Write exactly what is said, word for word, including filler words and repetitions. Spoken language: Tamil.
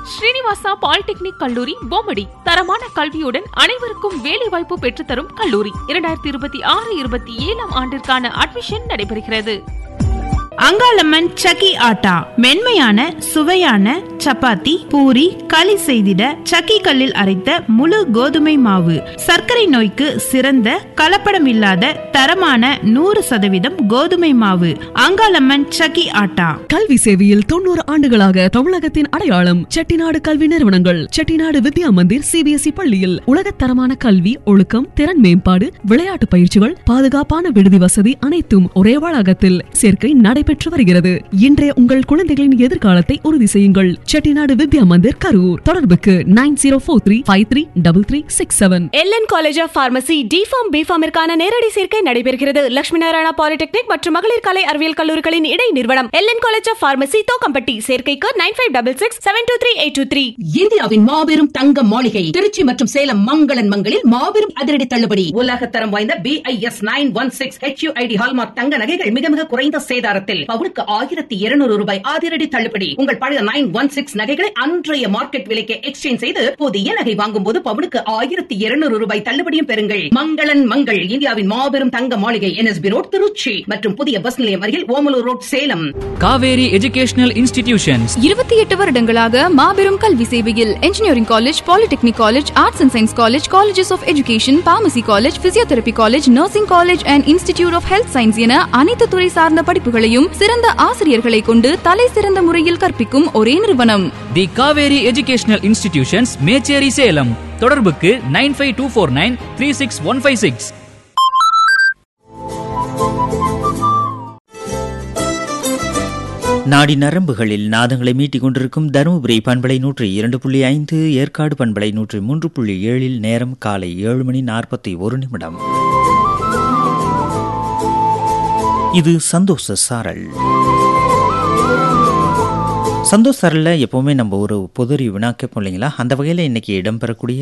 ஸ்ரீனிவாசா பாலிடெக்னிக் கல்லூரி பொம்மடி. தரமான கல்வியுடன் அனைவருக்கும் வேலைவாய்ப்பு பெற்றுத்தரும் கல்லூரி. இரண்டாயிரத்தி இருபத்தி ஆறு இருபத்தி ஏழாம் ஆண்டிற்கான அட்மிஷன் நடைபெறுகிறது. அங்காளம்மன் சக்கி ஆட்டா மென்மையான சுவையான சப்பாத்தி, பூரி, களி செய்திட சக்கி கல்லில் அரைத்த முழு கோதுமை மாவு. சர்க்கரை நோய்க்கு சிறந்த கலப்படம் இல்லாத தரமான நூறு சதவீதம் கோதுமை மாவு. அங்காளம்மன் சக்கி ஆட்டா. கல்வி சேவையில் தொண்ணூறு ஆண்டுகளாக தமிழகத்தின் அடையாளம் செட்டிநாடு கல்வி நிறுவனங்கள். செட்டிநாடு வித்யா மந்திர் சிபிஎஸ்இ பள்ளியில் உலகத்தரமான கல்வி, ஒழுக்கம், திறன் மேம்பாடு, விளையாட்டு பயிற்சிகள், பாதுகாப்பான விடுதி வசதி அனைத்தும் ஒரே வளாகத்தில். சேர்க்கை நடை பெற்று வருகிறது. இன்றைய உங்கள் குழந்தைகளின் எதிர்காலத்தை உறுதி செய்யுங்கள். செட்டிநாடு வித்யா மந்திர், கரூர். தொடர்புக்கு nine zero four three five three double three six seven. LN college of pharmacy D form B ஃபார்மிற்கான நேரடி சேர்க்கை நடைபெறுகிறது. லட்சுமி நாராயணா பாலிடெக்னிக் மற்றும் மகளிர் கலை அறிவியல் கல்லூரிகளின் இடை நிறுவனம் LN college of pharmacy, Thokkampatti. சேர்க்கைக்கு nine five double six seven two three eight two three. இந்தியாவின் மாபெரும் தங்க மாளிகை திருச்சி மற்றும் சேலம் மங்களன் மங்களில் மாபெரும் அதிரடி தள்ளுபடி. உலகத்தரம் வாய்ந்த B I S nine one six HUID hallmark தங்க நகைகள் மிக மிக குறைந்த சேதாரத்தில் பவுனுக்கு ஆயிரத்தி இருநூறு ரூபாய் அதிரடி தள்ளுபடி. உங்கள் பழைய நைன் ஒன் சிக்ஸ் நகைகளை அன்றைய மார்க்கெட் விலைக்கு எக்ஸ்சேஞ்ச் செய்து புதிய நகை வாங்கும் போது பவுனுக்கு ஆயிரத்தி இருநூறு ரூபாய் தள்ளுபடியும் பெறுங்கள். மங்களன் மங்கள் இந்தியாவின் மாபெரும் தங்க மாளிகை, என்எஸ்பி ரோட், திருச்சி மற்றும் புதிய பஸ் நிலையம் அருகில் Omalur road, Salem. Kaveri educational institutions இருபத்தி எட்டு வருடங்களாக மாபெரும் கல்வி சேவையில் engineering college, polytechnic college, arts and science college, colleges of education, pharmacy college, physiotherapy college, nursing college and institute of health science என அனைத்து துறை சார்ந்த படிப்புகளையும் சிறந்த ஆசிரியர்களை கொண்டு தலை சிறந்த முறையில் கற்பிக்கும் ஒரே நிறுவனம் தி காவேரி எஜுகேஷனல் இன்ஸ்டிடியூஷன்ஸ், மேச்சேரி, சேலம். தொடர்புக்கு nine five two four nine three six one five six. நாடி நரம்புகளில் நாதங்களை மீட்டிக் கொண்டிருக்கும் தருமபுரி பண்பலை நூற்றி இரண்டு புள்ளி ஐந்து, ஏற்காடு பண்பலை நூற்றி மூன்று புள்ளி ஏழில் நேரம் காலை ஏழு மணி நாற்பத்தி ஒரு நிமிடம். இது சந்தோஷ சாரல். சந்தோஷ் சாரல்ல எப்பவுமே நம்ம ஒரு பொது வினா கேட்போம் இல்லைங்களா? அந்த வகையில் இன்னைக்கு இடம்பெறக்கூடிய